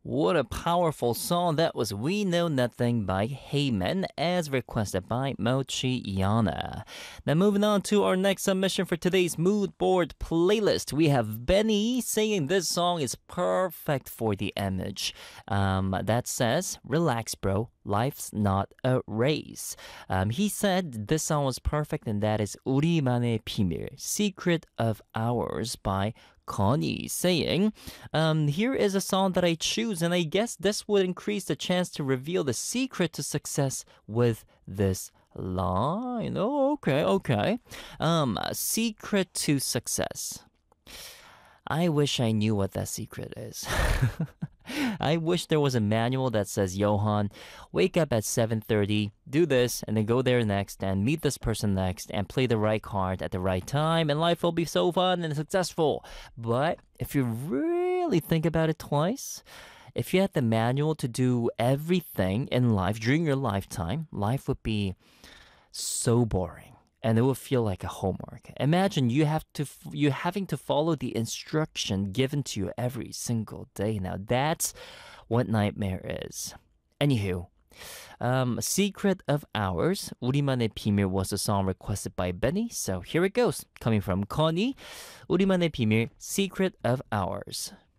What a powerful song that was. We Know Nothing by Heyman as requested by Mochi Yana. Now moving on to our next submission for today's mood board playlist. We have Benny saying this song is perfect for the image. That says, relax bro, life's not a race. He said this song was perfect and that is 우리만의 비밀, Secret of Ours by Connie, saying, here is a song that I choose, and I guess this would increase the chance to reveal the secret to success with this line. Oh, okay. Secret to success. I wish I knew what that secret is. I wish there was a manual that says, Johan, wake up at 7:30, do this, and then go there next, and meet this person next, and play the right card at the right time, and life will be so fun and successful. But if you really think about it twice, if you had the manual to do everything in life during your lifetime, life would be so boring. And it will feel like a homework. Imagine you having to follow the instruction given to you every single day. Now that's what nightmare is. Anywho, Secret of Ours, 우리만의 비밀 was a song requested by Benny. So here it goes, coming from Connie. 우리만의 비밀, Secret of Ours.